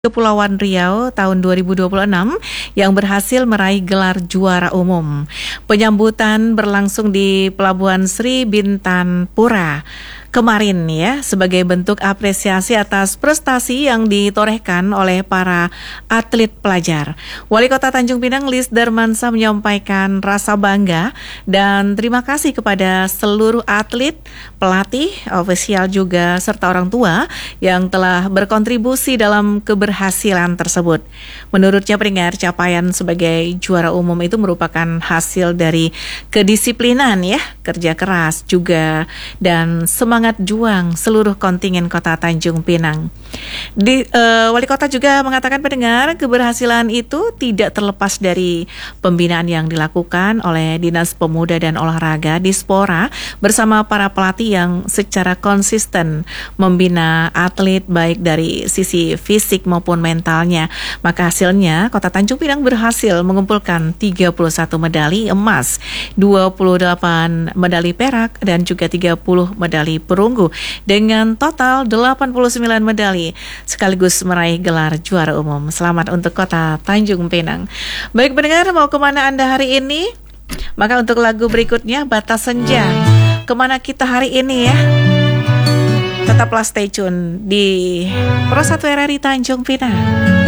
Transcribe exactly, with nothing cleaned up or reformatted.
Kepulauan Riau tahun dua ribu dua puluh enam yang berhasil meraih gelar juara umum. Penyambutan berlangsung di Pelabuhan Sri Bintan Pura kemarin ya, sebagai bentuk apresiasi atas prestasi yang ditorehkan oleh para atlet pelajar. Wali Kota Tanjung Pinang Lis Darmansa menyampaikan rasa bangga dan terima kasih kepada seluruh atlet, pelatih, ofisial juga serta orang tua yang telah berkontribusi dalam keberhasilan tersebut. Menurutnya pendengar, capaian sebagai juara umum itu merupakan hasil dari kedisiplinan ya, kerja keras juga dan semangat juang seluruh kontingen Kota Tanjung Pinang. Di, uh, Wali Kota juga mengatakan pendengar, keberhasilan itu tidak terlepas dari pembinaan yang dilakukan oleh Dinas Pemuda dan Olahraga Dispora bersama para pelatih yang secara konsisten membina atlet baik dari sisi fisik maupun mentalnya. Maka hasilnya Kota Tanjung Pinang berhasil mengumpulkan tiga puluh satu medali emas, dua puluh delapan medali perak dan juga tiga puluh medali perunggu dengan total delapan puluh sembilan medali sekaligus meraih gelar juara umum. Selamat untuk Kota Tanjung Pinang. Baik pendengar, mau kemana Anda hari ini? Maka untuk lagu berikutnya Batas Senja. Kemana kita hari ini ya? Tetaplah stay tune di Pro satu R R I Tanjung Pinang.